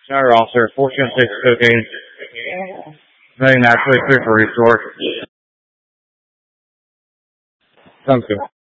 Sorry, officer. 406 cocaine. Very naturally clear for restore. Sounds good.